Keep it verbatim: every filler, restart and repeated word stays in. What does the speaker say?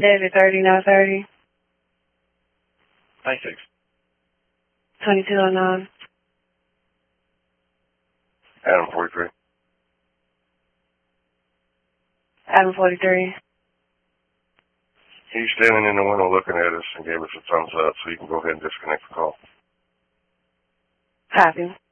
David thirty, not thirty. ninety-six. twenty-two oh nine. Adam forty-three. Adam forty-three. He's standing in the window looking at us and gave us a thumbs up, so you can go ahead and disconnect the call. Copy.